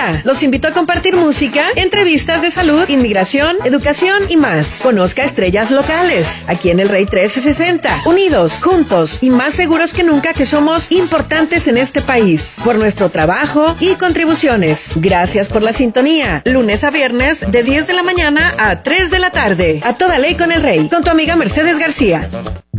Guadalajara. Los invito a compartir música, entrevistas de salud, inmigración, educación y más. Conozca estrellas locales, aquí en el Rey 1360. Unidos, juntos y más seguros que nunca que somos importantes en este país. Por nuestro trabajo y contribuciones. Gracias por la sintonía. Lunes a viernes de 10 de la mañana a 3 de la tarde. A toda ley con el Rey. Con tu amiga Mercedes García.